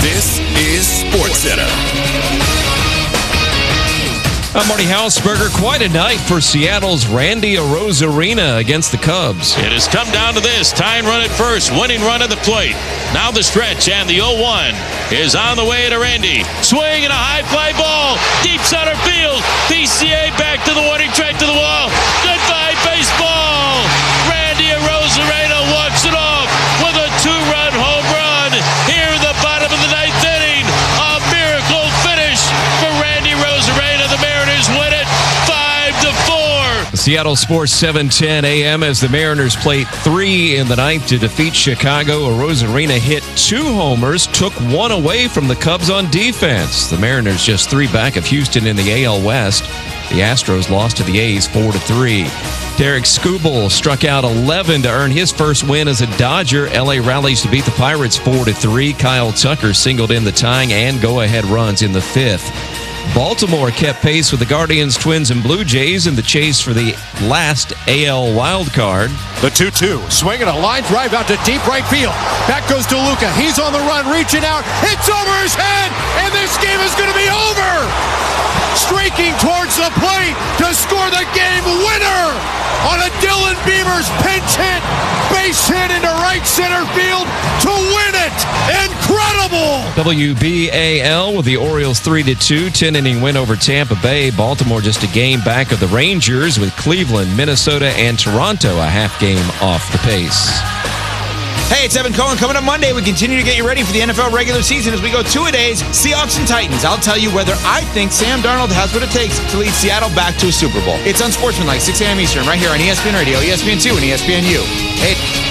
This is SportsCenter. I'm Marty Hausberger. Quite a night for Seattle's Randy Arozarena against the Cubs. It has come down to this. Tying run at first. Winning run at the plate. Now the stretch, and the 0-1 is on the way to Randy. Swing and a high fly ball. Deep center field. PCA back to the warning track to the wall. Goodbye, baseball. Randy Arozarena walks it off with a 2-run home run. Here in the bottom of the ninth inning. A miracle finish for Randy Arozarena. The Mariners win it 5-4. Seattle Sports 710 AM as the Mariners played 3 in the ninth to defeat Chicago. Arozarena hit 2 homers, took 1 away from the Cubs on defense. The Mariners just 3 back of Houston in the AL West. The Astros lost to the A's 4-3. Derek Skubal struck out 11 to earn his first win as a Dodger. LA rallies to beat the Pirates 4-3. Kyle Tucker singled in the tying and go-ahead runs in the 5th. Baltimore kept pace with the Guardians, Twins, and Blue Jays in the chase for the last AL wildcard. The 2-2. Swinging a line drive out to deep right field. Back goes to Luka. He's on the run, reaching out. It's over his head, and this game is going to be over. Streaking towards the plate to score the game winner on a Dylan Beavers pinch hit. Base hit into right center field to win it. Incredible! WBAL with the Orioles 3-2, 10-inning win over Tampa Bay. Baltimore just a game back of the Rangers with Cleveland, Minnesota, and Toronto a half game off the pace. Hey, it's Evan Cohen. Coming up Monday, we continue to get you ready for the NFL regular season as we go 2-a-days, Seahawks and Titans. I'll tell you whether I think Sam Darnold has what it takes to lead Seattle back to a Super Bowl. It's Unsportsmanlike, 6 a.m. Eastern, right here on ESPN Radio, ESPN2, and ESPNU. Hey.